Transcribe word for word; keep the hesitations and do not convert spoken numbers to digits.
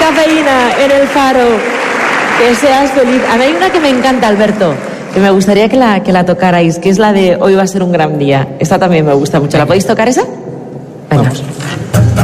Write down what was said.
Cafeína en El Faro. Que seas feliz. A mí hay una que me encanta, Alberto, que me gustaría que la, que la tocarais, que es la de Hoy va a ser un gran día. Esta también me gusta mucho. ¿La podéis tocar esa? Venga. Vamos.